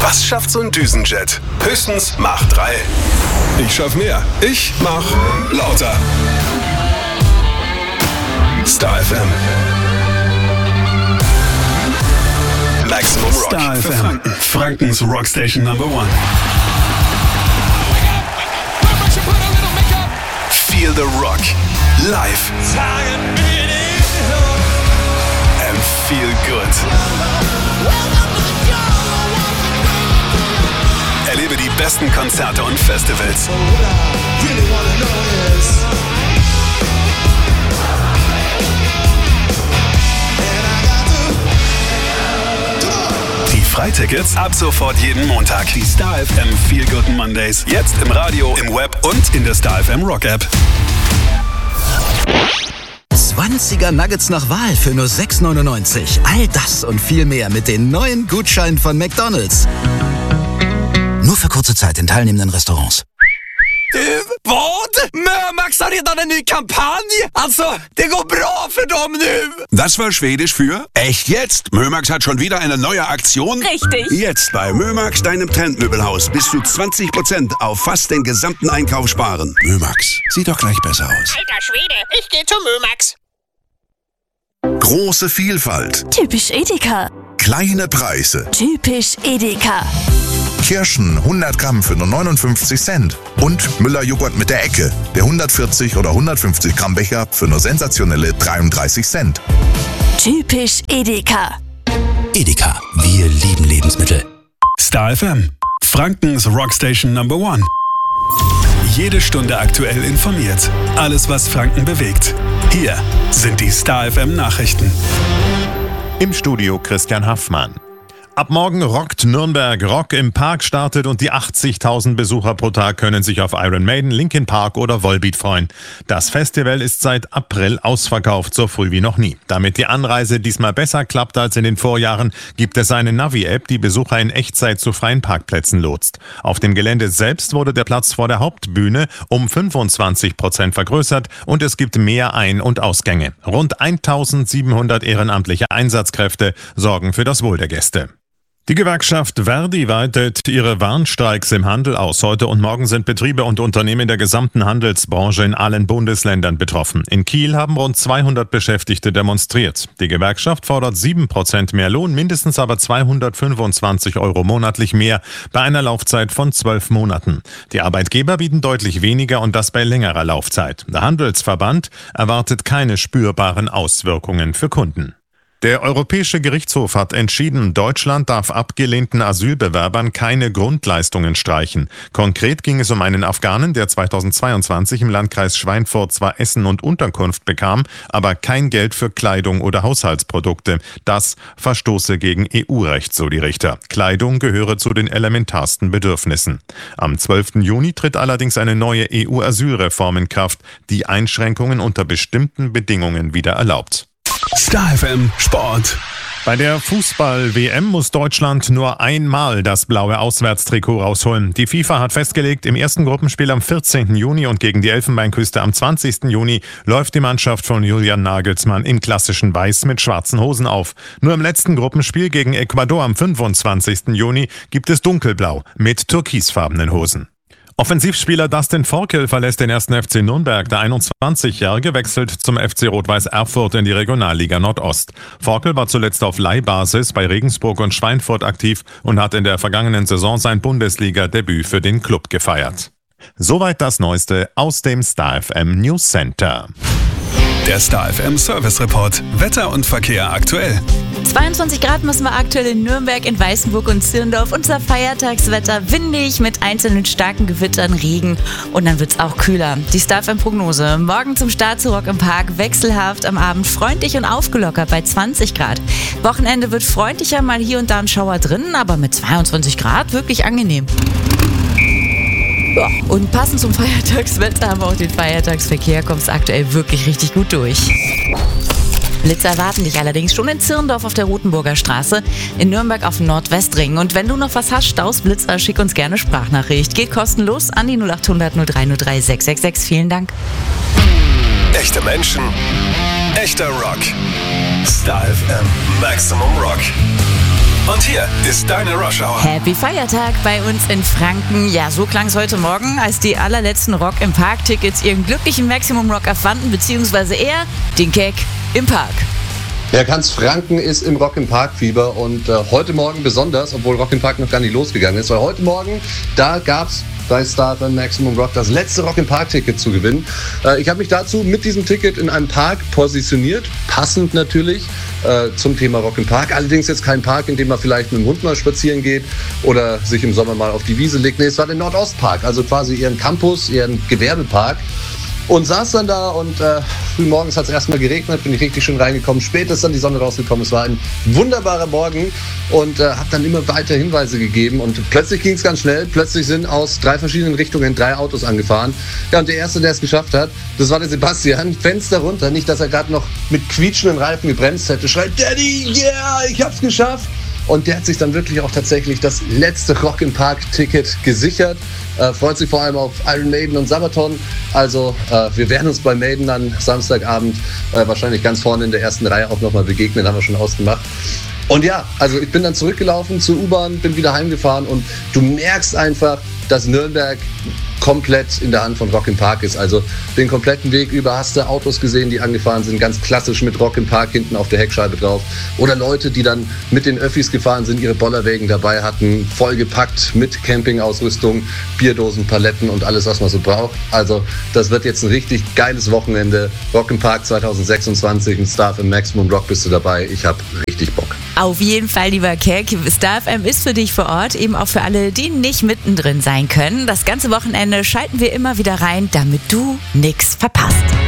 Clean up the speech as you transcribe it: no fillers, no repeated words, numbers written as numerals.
Was schafft so ein Düsenjet? Höchstens Mach 3. Ich schaff mehr. Ich mach lauter. Star FM. Maximum Rock. Star FM. Frankens Rockstation Number 1. Feel the Rock. Live. And feel good. Erlebe die besten Konzerte und Festivals. Die Freitickets ab sofort jeden Montag. Die Star FM Feel Good Mondays. Jetzt im Radio, im Web und in der Star FM Rock App. 20er Nuggets nach Wahl für nur 6,99. All das und viel mehr mit den neuen Gutscheinen von McDonald's. Nur für kurze Zeit in teilnehmenden Restaurants. Vad? Mömax har redan en ny kampanj? Alltså, det går bra för dem nu! Das war Schwedisch für echt jetzt. Mömax hat schon wieder eine neue Aktion. Richtig. Jetzt bei Mömax, deinem Trendmöbelhaus, bis zu 20% auf fast den gesamten Einkauf sparen. Mömax, sieht doch gleich besser aus. Alter Schwede, ich gehe zu Mömax. Große Vielfalt. Typisch Edeka. Kleine Preise. Typisch Edeka. Kirschen 100 Gramm für nur 59 Cent. Und Müller-Joghurt mit der Ecke. Der 140 oder 150 Gramm Becher für nur sensationelle 33 Cent. Typisch Edeka. Edeka, wir lieben Lebensmittel. Star FM. Frankens Rockstation Number 1. Jede Stunde aktuell informiert. Alles, was Franken bewegt. Hier sind die Star FM Nachrichten. Im Studio Christian Haffmann. Ab morgen rockt Nürnberg. Rock im Park startet und die 80.000 Besucher pro Tag können sich auf Iron Maiden, Linkin Park oder Volbeat freuen. Das Festival ist seit April ausverkauft, so früh wie noch nie. Damit die Anreise diesmal besser klappt als in den Vorjahren, gibt es eine Navi-App, die Besucher in Echtzeit zu freien Parkplätzen lotst. Auf dem Gelände selbst wurde der Platz vor der Hauptbühne um 25% vergrößert und es gibt mehr Ein- und Ausgänge. Rund 1.700 ehrenamtliche Einsatzkräfte sorgen für das Wohl der Gäste. Die Gewerkschaft Verdi weitet ihre Warnstreiks im Handel aus. Heute und morgen sind Betriebe und Unternehmen der gesamten Handelsbranche in allen Bundesländern betroffen. In Kiel haben rund 200 Beschäftigte demonstriert. Die Gewerkschaft fordert 7% mehr Lohn, mindestens aber 225 € monatlich mehr bei einer Laufzeit von 12 Monaten. Die Arbeitgeber bieten deutlich weniger und das bei längerer Laufzeit. Der Handelsverband erwartet keine spürbaren Auswirkungen für Kunden. Der Europäische Gerichtshof hat entschieden, Deutschland darf abgelehnten Asylbewerbern keine Grundleistungen streichen. Konkret ging es um einen Afghanen, der 2022 im Landkreis Schweinfurt zwar Essen und Unterkunft bekam, aber kein Geld für Kleidung oder Haushaltsprodukte. Das verstoße gegen EU-Recht, so die Richter. Kleidung gehöre zu den elementarsten Bedürfnissen. Am 12. Juni tritt allerdings eine neue EU-Asylreform in Kraft, die Einschränkungen unter bestimmten Bedingungen wieder erlaubt. Star FM Sport. Bei der Fußball-WM muss Deutschland nur einmal das blaue Auswärtstrikot rausholen. Die FIFA hat festgelegt, im ersten Gruppenspiel am 14. Juni und gegen die Elfenbeinküste am 20. Juni läuft die Mannschaft von Julian Nagelsmann im klassischen Weiß mit schwarzen Hosen auf. Nur im letzten Gruppenspiel gegen Ecuador am 25. Juni gibt es dunkelblau mit türkisfarbenen Hosen. Offensivspieler Dustin Forkel verlässt den 1. FC Nürnberg. Der 21-Jährige wechselt zum FC Rot-Weiß Erfurt in die Regionalliga Nordost. Forkel war zuletzt auf Leihbasis bei Regensburg und Schweinfurt aktiv und hat in der vergangenen Saison sein Bundesliga-Debüt für den Klub gefeiert. Soweit das Neueste aus dem Star FM News Center. Der Star FM Service Report. Wetter und Verkehr aktuell. 22 Grad müssen wir aktuell in Nürnberg, in Weißenburg und Zirndorf. Unser Feiertagswetter windig mit einzelnen starken Gewittern, Regen und dann wird's auch kühler. Die Star FM Prognose. Morgen zum Start zu Rock im Park. Wechselhaft, am Abend freundlich und aufgelockert bei 20 Grad. Wochenende wird freundlicher, mal hier und da ein Schauer drin, aber mit 22 Grad wirklich angenehm. Ja, und passend zum Feiertagswetter haben wir auch den Feiertagsverkehr, kommst aktuell wirklich richtig gut durch. Blitzer erwarten dich allerdings schon in Zirndorf auf der Rotenburger Straße, in Nürnberg auf dem Nordwestring. Und wenn du noch was hast, Staus, Blitzer, schick uns gerne Sprachnachricht. Geht kostenlos an die 0800 0303 666. Vielen Dank. Echte Menschen, echter Rock. Star FM Maximum Rock. Und hier ist deine Rush Hour. Happy Feiertag bei uns in Franken. Ja, so klang es heute Morgen, als die allerletzten Rock im Park-Tickets ihren glücklichen Maximum Rock erfanden, beziehungsweise eher den Gag im Park. Ja, ganz Franken ist im Rock im Park Fieber und heute Morgen besonders, obwohl Rock im Park noch gar nicht losgegangen ist, weil heute Morgen, da gab's bei Star FM Maximum Rock das letzte Rock im Park Ticket zu gewinnen. Ich habe mich dazu mit diesem Ticket in einem Park positioniert, passend natürlich zum Thema Rock im Park. Allerdings jetzt kein Park, in dem man vielleicht mit dem Hund mal spazieren geht oder sich im Sommer mal auf die Wiese legt. Nee, es war der Nordostpark, also quasi eher ein Campus, eher ein Gewerbepark. Und saß dann da und frühmorgens hat es erstmal geregnet, bin ich richtig schön reingekommen. Spät ist dann die Sonne rausgekommen. Es war ein wunderbarer Morgen und habe dann immer weiter Hinweise gegeben. Und plötzlich ging es ganz schnell. Plötzlich sind aus 3 verschiedenen Richtungen 3 Autos angefahren. Ja, und der Erste, der es geschafft hat, das war der Sebastian. Fenster runter, nicht, dass er gerade noch mit quietschenden Reifen gebremst hätte. Schreit, Daddy, yeah, ich hab's geschafft. Und der hat sich dann wirklich auch tatsächlich das letzte Rock im Park Ticket gesichert. Freut sich vor allem auf Iron Maiden und Sabaton. Also wir werden uns bei Maiden dann Samstagabend wahrscheinlich ganz vorne in der ersten Reihe auch nochmal begegnen, haben wir schon ausgemacht. Und ja, also ich bin dann zurückgelaufen zur U-Bahn, bin wieder heimgefahren und du merkst einfach, dass Nürnberg komplett in der Hand von Rock im Park ist. Also den kompletten Weg über hast du Autos gesehen, die angefahren sind, ganz klassisch mit Rock im Park hinten auf der Heckscheibe drauf. Oder Leute, die dann mit den Öffis gefahren sind, ihre Bollerwägen dabei hatten, vollgepackt mit Campingausrüstung, Bierdosen, Paletten und alles, was man so braucht. Also das wird jetzt ein richtig geiles Wochenende. Rock im Park 2026, ein Star FM Maximum Rock bist du dabei. Ich habe richtig Bock. Auf jeden Fall, lieber Keck. Star FM ist für dich vor Ort, eben auch für alle, die nicht mittendrin sein können. Das ganze Wochenende schalten wir immer wieder rein, damit du nichts verpasst.